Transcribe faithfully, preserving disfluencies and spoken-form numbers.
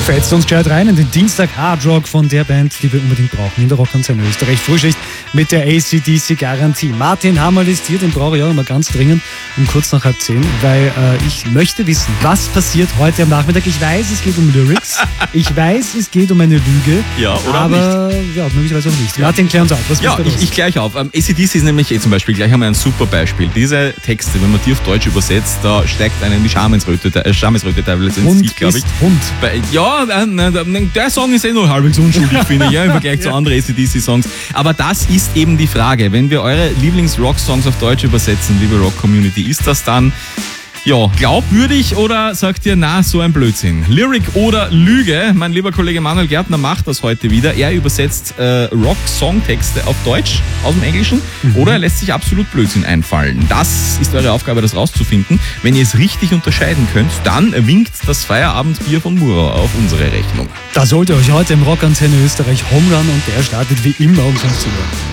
Fetzt uns gescheit rein in den Dienstag Hard Rock von der Band, die wir unbedingt brauchen in der Rockantenne Österreich. Frühschicht mit der A C D C Garantie. Martin Hammerl ist hier, den brauche ich auch immer ganz dringend um kurz nach halb zehn, weil äh, ich möchte wissen, was passiert heute am Nachmittag. Ich weiß, es geht um Lyrics. Ich weiß, es geht um eine Lüge. Ja, oder aber nicht. Ja, möglicherweise auch nicht. Martin, klär uns auf. Was ja, ich, ich gleich auf. Um, A C D C ist nämlich zum Beispiel, gleich haben wir ein super Beispiel. Diese Texte, wenn man die auf Deutsch übersetzt, da steigt einem die Schamesröte, äh, Schamesröte teilweise ins Gesicht, glaube ich. Hund. Bei, ja, äh, der Song ist eh noch halbwegs unschuldig, finde ich, ja, im Vergleich ja. zu anderen A C D C-Songs. Aber das ist eben die Frage. Wenn wir eure Lieblings-Rock-Songs auf Deutsch übersetzen, liebe Rock-Community, ist das dann ja, glaubwürdig oder sagt ihr, na, so ein Blödsinn? Lyric oder Lüge? Mein lieber Kollege Manuel Gärtner macht das heute wieder. Er übersetzt äh, Rock-Songtexte auf Deutsch aus dem Englischen mhm. oder er lässt sich absolut Blödsinn einfallen. Das ist eure Aufgabe, das rauszufinden. Wenn ihr es richtig unterscheiden könnt, dann winkt das Feierabendbier von Murau auf unsere Rechnung. Da sollt ihr euch heute im Rockantenne Österreich Home Run und der startet wie immer um fünfzehn Uhr.